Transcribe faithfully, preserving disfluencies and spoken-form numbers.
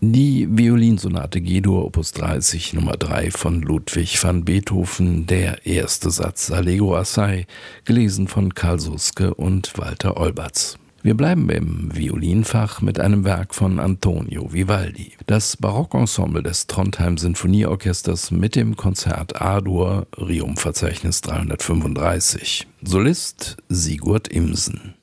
Die Violinsonate G-Dur Opus dreißig Nummer drei von Ludwig van Beethoven, der erste Satz Allegro assai, gelesen von Karl Suske und Walter Olbertz. Wir bleiben im Violinfach mit einem Werk von Antonio Vivaldi. Das Barockensemble des Trondheim Sinfonieorchesters mit dem Konzert A-Dur, Rium-Verzeichnis dreihundertfünfunddreißig. Solist Sigurd Imsen.